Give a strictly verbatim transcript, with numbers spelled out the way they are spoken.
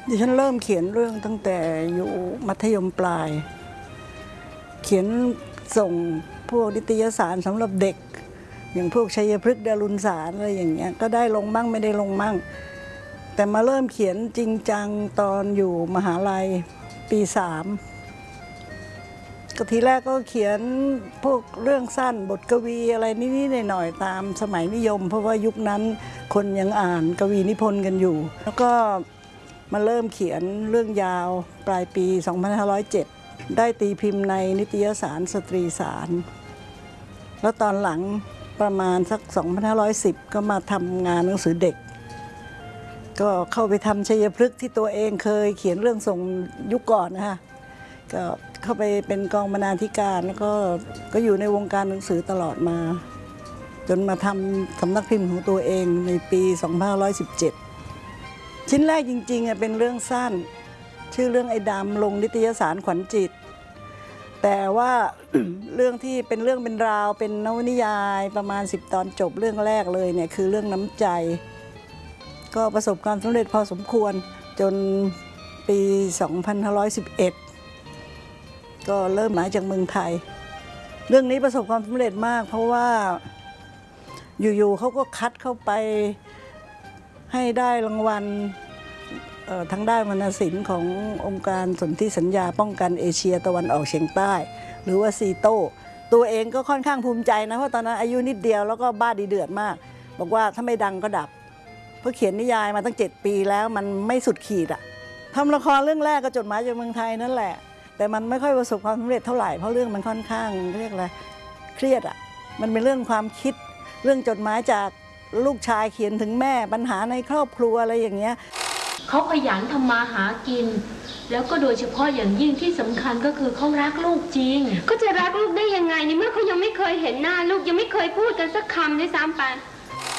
ดิฉันเริ่มเขียนเรื่องตั้งแต่อยู่มัธยมปลายเขียนส่งพวกนิตยสารสำหรับเด็กอย่างพวกชัยพฤกษ์ดารุณสารอะไรอย่างเงี้ยก็ได้ลงมั่งไม่ได้ลงมั่งแต่มาเริ่มเขียนจริงจังตอนอยู่มหาลัยปีสามก็ทีแรกก็เขียนพวกเรื่องสั้นบทกวีอะไรนิดๆหน่อยๆตามสมัยนิยมเพราะว่ายุคนั้นคนยังอ่านกวีนิพนธ์กันอยู่แล้วก็มาเริ่มเขียนเรื่องยาวปลายปีสองพันห้าร้อยเจ็ดได้ตีพิมพ์ในนิตยสารสตรีสารแล้วตอนหลังประมาณสักสองพันห้าร้อยสิบก็มาทำงานหนังสือเด็กก็เข้าไปทำชัยพฤกษ์ที่ตัวเองเคยเขียนเรื่องส่งยุคก่อนนะคะก็เข้าไปเป็นกองบรรณาธิการแล้วก็ก็อยู่ในวงการหนังสือตลอดมาจนมาทำสำนักพิมพ์ของตัวเองในปีสองพันห้าร้อยสิบเจ็ดชิ้นแรกจริงๆเป็นเรื่องสั้นชื่อเรื่องไอ้ดำลงนิตยสารขวัญจิตแต่ว่า เรื่องที่เป็นเรื่องเป็นราวเป็นนวนิยายประมาณสิบตอนจบเรื่องแรกเลยเนี่ยคือเรื่องน้ำใจก็ประสบความสำเร็จพอสมควรจนปีสองพันห้าร้อยสิบเอ็ดก็เริ่มหมายจากเมืองไทยเรื่องนี้ประสบความสำเร็จมากเพราะว่าอยู่ๆเขาก็คัดเข้าไปให้ได้รางวัลทางด้านวรรณศิลป์ขององค์การสนธิสัญญาป้องกันเอเชียตะวันออกเฉียงใต้หรือว่าซีโต้ตัวเองก็ค่อนข้างภูมิใจนะเพราะตอนนั้นอายุนิดเดียวแล้วก็บ้าดีเดือดมากบอกว่าถ้าไม่ดังก็ดับเพราะเขียนนิยายมาตั้งเจ็ดปีแล้วมันไม่สุดขีดอะทำละครเรื่องแรกก็จดหมายจากเมืองไทยนั่นแหละแต่มันไม่ค่อยประสบความสำเร็จเท่าไหร่เพราะเรื่องมันค่อนข้างเรียกอะไรเครียดอะมันเป็นเรื่องความคิดเรื่องจดหมายจากลูกชายเขียนถึงแม่ปัญหาในครอบครัวอะไรอย่างเงี้ยเขาขยันทำมาหากินแล้วก็โดยเฉพาะอย่างยิ่งที่สำคัญก็คือเขารักลูกจริงก็จะรักลูกได้ยังไงในเมื่อเขายังไม่เคยเห็นหน้าลูกยังไม่เคยพูดกันสักคำด้วยซ้ำไป